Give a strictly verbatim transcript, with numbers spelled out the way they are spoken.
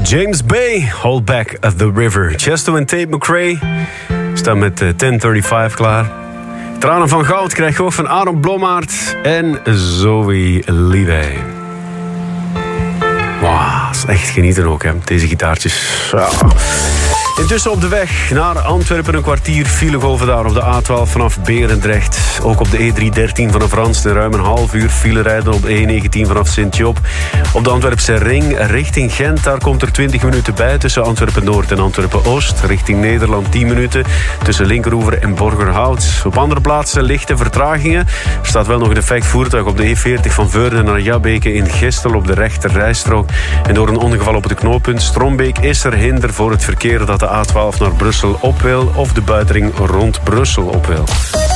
James Bay, Hold Back at the River. Chesto en Tate McRae staan met uh, tien vijfendertig klaar. Tranen van goud krijg je ook van Aaron Blommaert en Zoe Levi. Wauw, dat is echt genieten ook, hè, deze gitaartjes. Ja. Intussen op de weg naar Antwerpen een kwartier filegolven daar op de A twaalf vanaf Berendrecht. Ook op de E driehonderddertien vanaf Ranst ruim een half uur file rijden op de E negentien vanaf Sint-Job. Op de Antwerpse ring richting Gent, daar komt er twintig minuten bij tussen Antwerpen-Noord en Antwerpen-Oost. Richting Nederland tien minuten tussen Linkeroever en Borgerhout. Op andere plaatsen lichte vertragingen. Er staat wel nog een defect voertuig op de E veertig van Veurne naar Jabbeke in Gestel op de rechter rijstrook. En door een ongeval op het knooppunt Strombeek is er hinder voor het verkeer dat de A twaalf naar Brussel op wil of de buitenring rond Brussel op wil.